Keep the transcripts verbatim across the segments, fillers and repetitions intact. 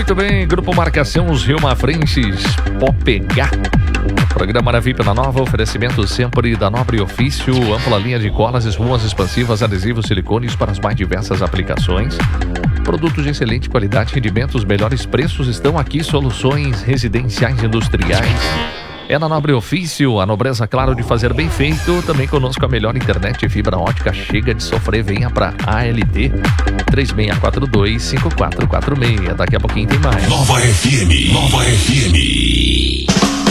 Muito bem, Grupo Marcação, os Rio Mafrenses, Popegá. Programa na V I P na Nova, oferecimento sempre da Nobre Ofício, ampla linha de colas, espumas expansivas, adesivos, silicones para as mais diversas aplicações. Produtos de excelente qualidade, rendimentos, melhores preços estão aqui, soluções residenciais e industriais. É na Nobre Ofício, a nobreza, claro, de fazer bem feito. Também conosco a melhor internet e fibra ótica. Chega de sofrer, venha para A L T três seis quatro dois, cinco quatro quatro seis. Daqui a pouquinho tem mais. Nova F M, Nova F M.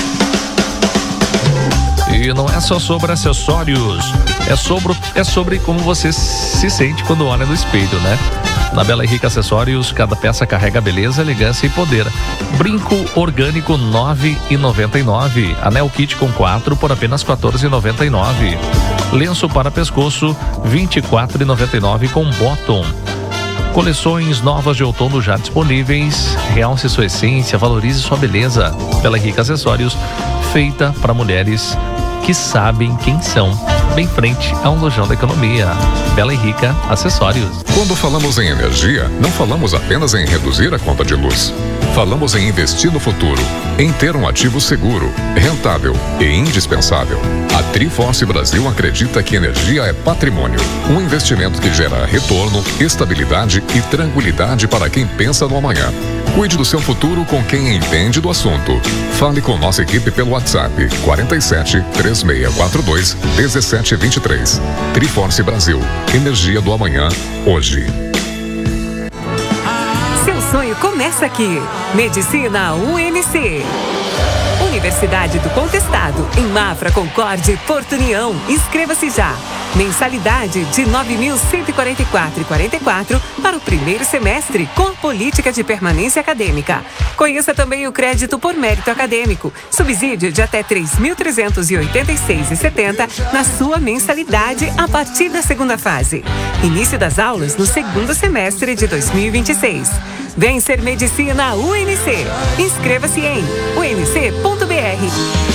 E não é só sobre acessórios, é sobre, é sobre como você se sente quando olha no espelho, né? Na Bela e Rica Acessórios, cada peça carrega beleza, elegância e poder. Brinco orgânico nove reais e noventa e nove centavos. Anel kit com quatro por apenas quatorze reais e noventa e nove centavos. Lenço para pescoço vinte e quatro reais e noventa e nove centavos com bottom. Coleções novas de outono já disponíveis. Realce sua essência, valorize sua beleza. Bela e Rica Acessórios, feita para mulheres que sabem quem são. Bem frente a um lojão da economia. Bela e Rica Acessórios. Quando falamos em energia, não falamos apenas em reduzir a conta de luz. Falamos em investir no futuro, em ter um ativo seguro, rentável e indispensável. A Triforce Brasil acredita que energia é patrimônio, um investimento que gera retorno, estabilidade e tranquilidade para quem pensa no amanhã. Cuide do seu futuro com quem entende do assunto. Fale com nossa equipe pelo WhatsApp quarenta e sete, três seis quatro dois, um sete dois três. Triforce Brasil, energia do amanhã, hoje. Seu sonho começa aqui. Medicina U N C. Universidade do Contestado, em Mafra, Concorde, Porto União. Inscreva-se já. Mensalidade de nove mil cento e quarenta e quatro reais e quarenta e quatro centavos para o primeiro semestre, com a política de permanência acadêmica. Conheça também o crédito por mérito acadêmico. Subsídio de até três mil trezentos e oitenta e seis reais e setenta centavos na sua mensalidade a partir da segunda fase. Início das aulas no segundo semestre de dois mil e vinte e seis. Vem ser Medicina U N C. Inscreva-se em u n c ponto b r.